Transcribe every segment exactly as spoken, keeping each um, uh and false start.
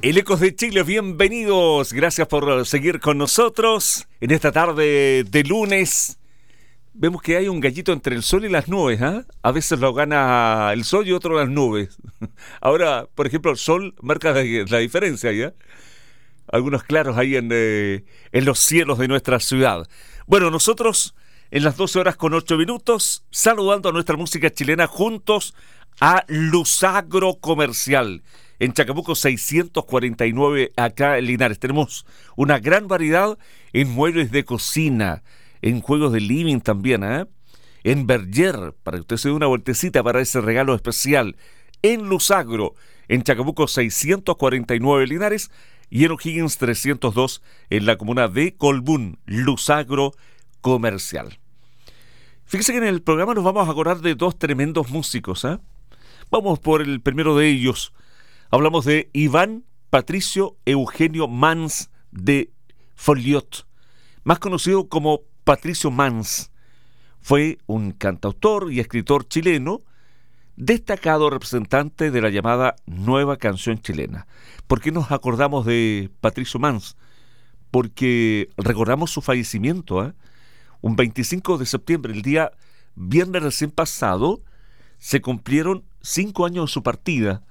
El Ecos de Chile, bienvenidos. Gracias por seguir con nosotros en esta tarde de lunes. Vemos que hay un gallito entre el sol y las nubes, ¿eh? A veces lo gana el sol y otro las nubes. Ahora, por ejemplo, el sol marca la, la diferencia, ¿ya? Algunos claros ahí en, eh, en los cielos de nuestra ciudad. Bueno, nosotros en las doce horas con ocho minutos, saludando a nuestra música chilena juntos a Luzagro Comercial. En Chacabuco seiscientos cuarenta y nueve, acá en Linares. Tenemos una gran variedad en muebles de cocina, en juegos de living también, ¿eh? En Berger, para que usted se dé una vueltecita para ese regalo especial. En Luzagro, en Chacabuco seiscientos cuarenta y nueve, Linares. Y en O'Higgins trescientos dos, en la comuna de Colbún, Luzagro Comercial. Fíjese que en el programa nos vamos a acordar de dos tremendos músicos, ¿eh? Vamos por el primero de ellos. Hablamos de Iván Patricio Eugenio Mans de Folliot, más conocido como Patricio Mans. Fue un cantautor y escritor chileno, destacado representante de la llamada Nueva Canción Chilena. ¿Por qué nos acordamos de Patricio Mans? Porque recordamos su fallecimiento, ¿eh? Un veinticinco de septiembre, el día viernes recién pasado, se cumplieron cinco años de su partida,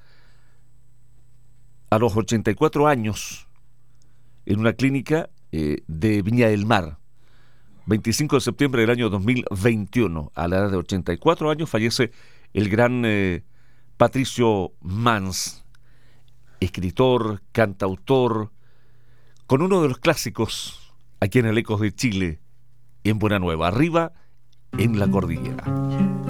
a los ochenta y cuatro años, en una clínica eh, de Viña del Mar. veinticinco de septiembre del año dos mil veintiuno, a la edad de ochenta y cuatro años, fallece el gran eh, Patricio Mans, escritor, cantautor, con uno de los clásicos aquí en el Ecos de Chile, en Buena Nueva, arriba en la cordillera.